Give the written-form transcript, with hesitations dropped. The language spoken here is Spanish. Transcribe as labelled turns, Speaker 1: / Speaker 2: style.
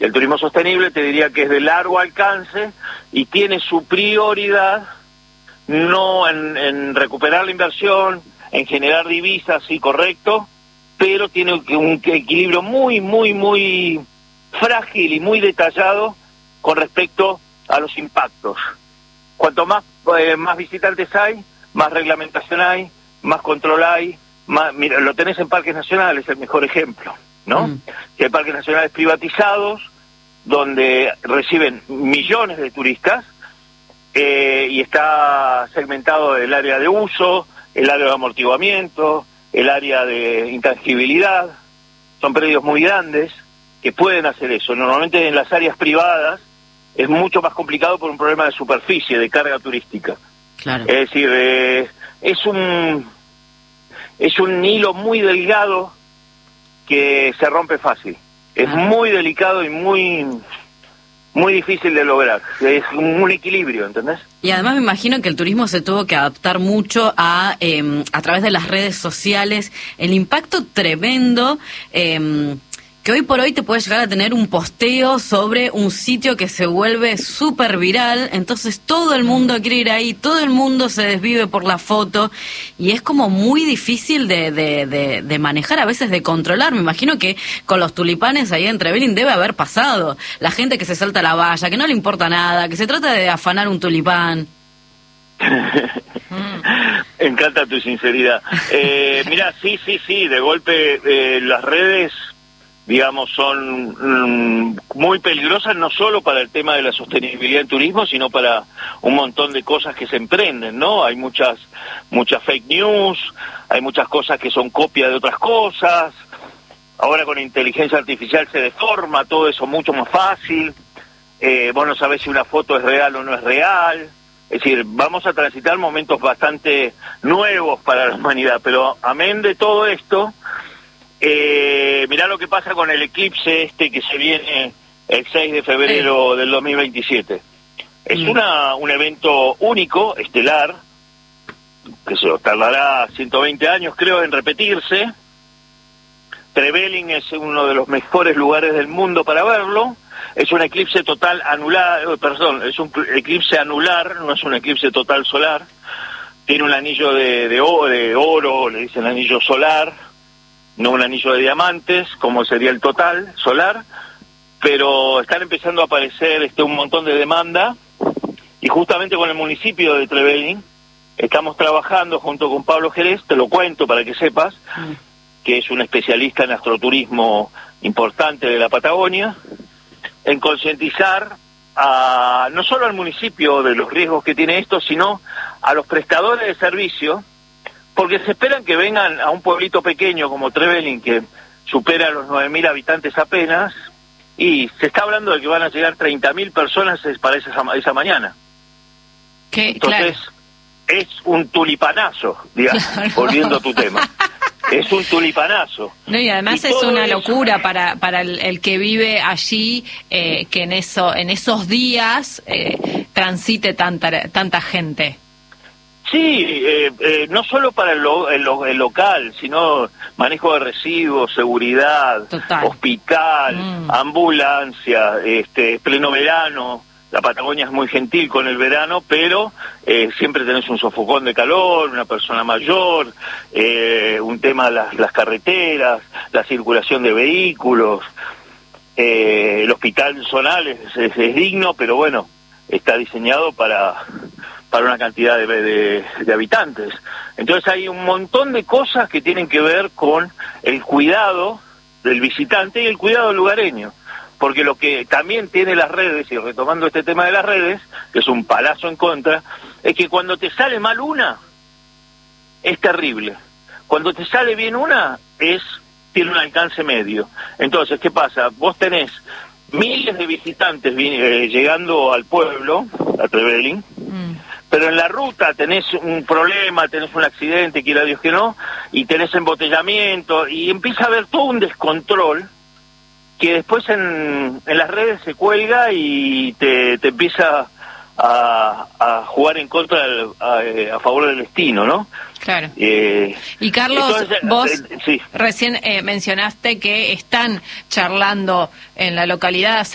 Speaker 1: El turismo sostenible te diría que es de largo alcance y tiene su prioridad no en recuperar la inversión, en generar divisas, sí, correcto, pero tiene un equilibrio muy frágil y muy detallado con respecto a los impactos. Cuanto más visitantes hay, más reglamentación hay, más control hay, mira, lo tenés en parques nacionales, el mejor ejemplo, ¿no? Que hay parques nacionales privatizados, donde reciben millones de turistas, y está segmentado el área de uso, el área de amortiguamiento, el área de intangibilidad. Son predios muy grandes que pueden hacer eso. Normalmente en las áreas privadas es mucho más complicado por un problema de superficie, de carga turística.
Speaker 2: Claro.
Speaker 1: Es decir, es un hilo muy delgado que se rompe fácil. Es muy delicado y muy difícil de lograr. Es un equilibrio, ¿entendés?
Speaker 2: Y además me imagino que el turismo se tuvo que adaptar mucho a través de las redes sociales, el impacto tremendo que hoy por hoy te puede llegar a tener un posteo sobre un sitio que se vuelve súper viral, entonces todo el mundo quiere ir ahí, todo el mundo se desvive por la foto, y es como muy difícil de manejar, a veces de controlar. Me imagino que con los tulipanes ahí en Trevelin debe haber pasado, la gente que se salta la valla, que no le importa nada, que se trata de afanar un tulipán.
Speaker 1: Me encanta tu sinceridad. Mirá, sí, de golpe las redes, digamos, son muy peligrosas, no solo para el tema de la sostenibilidad en turismo, sino para un montón de cosas que se emprenden, ¿no? Hay muchas fake news, hay muchas cosas que son copia de otras cosas. Ahora con inteligencia artificial se deforma todo eso mucho más fácil. Vos no sabés si una foto es real o no es real. Es decir, vamos a transitar momentos bastante nuevos para la humanidad, pero amén de todo esto, mirá lo que pasa con el eclipse que se viene el 6 de febrero del 2027. Es un evento único, estelar, que se tardará 120 años, creo, en repetirse. Trevelin es uno de los mejores lugares del mundo para verlo. Es un eclipse total anular, es un eclipse anular, no es un eclipse total solar. Tiene un anillo de oro, le dicen anillo solar, no un anillo de diamantes, como sería el total solar, pero están empezando a aparecer un montón de demanda, y justamente con el municipio de Trevelin estamos trabajando junto con Pablo Jerez, te lo cuento para que sepas, que es un especialista en astroturismo importante de la Patagonia, en concientizar no solo al municipio de los riesgos que tiene esto, sino a los prestadores de servicio, porque se esperan que vengan a un pueblito pequeño como Trevelin, que supera los 9.000 habitantes apenas, y se está hablando de que van a llegar 30.000 personas para esa mañana. Entonces, es un tulipanazo, digamos, volviendo a tu tema. Es un tulipanazo.
Speaker 3: No, y además es una locura para el que vive allí, que en esos días transite tanta gente.
Speaker 1: Sí, no solo para el local, sino manejo de residuos, seguridad, hospital, ambulancia, pleno verano. La Patagonia es muy gentil con el verano, pero siempre tenés un sofocón de calor, una persona mayor, un tema de las carreteras, la circulación de vehículos. El hospital zonal es digno, pero bueno, está diseñado para una cantidad de habitantes. Entonces hay un montón de cosas que tienen que ver con el cuidado del visitante y el cuidado del lugareño. Porque lo que también tiene las redes, y retomando este tema de las redes, que es un palazo en contra, es que cuando te sale mal una, es terrible. Cuando te sale bien una, tiene un alcance medio. Entonces, ¿qué pasa? Vos tenés miles de visitantes llegando al pueblo, a Trevelin, pero en la ruta tenés un problema, tenés un accidente, quiera Dios que no, y tenés embotellamiento, y empieza a haber todo un descontrol que después en las redes se cuelga y te empieza a jugar en contra, a favor del destino, ¿no?
Speaker 3: Claro. Y Carlos, entonces, vos
Speaker 1: sí.
Speaker 3: Recién mencionaste que están charlando en la localidad